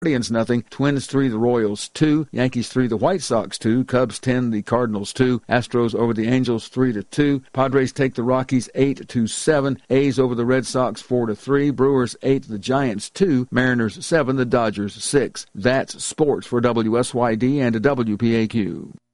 Guardians nothing, Twins 3, the Royals 2, Yankees 3, the White Sox 2, Cubs 10, the Cardinals 2, Astros over the Angels 3-2, Padres take the Rockies 8-7, A's over the Red Sox 4-3, Brewers 8, the Giants 2, Mariners 7, the Dodgers 6. That's sports for WSYD and WPAQ.